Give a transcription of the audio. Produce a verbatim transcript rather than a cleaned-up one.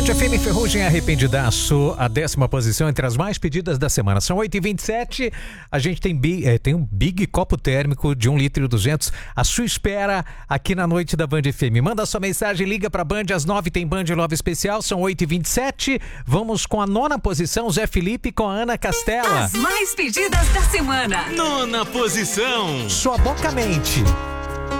Band F M Ferrugem Arrependidaço, a décima posição entre as mais pedidas da semana. São oito e vinte e sete, a gente tem, big, é, tem um big copo térmico de um litro e duzentos à sua espera aqui na noite da Band F M. Manda sua mensagem, liga pra Band, às nove tem Band Love Especial, são oito e vinte e sete. Vamos com a nona posição, Zé Felipe com a Ana Castela. As mais pedidas da semana. Nona posição. Sua Boca Mente.